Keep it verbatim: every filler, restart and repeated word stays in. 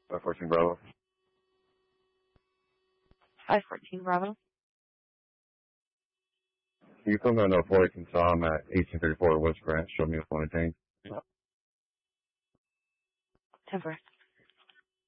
five fourteen Bravo. five fourteen Bravo. You come on uh, four eighteen Tom at eighteen thirty-four West Grant. Show me a phone and tank. ten four.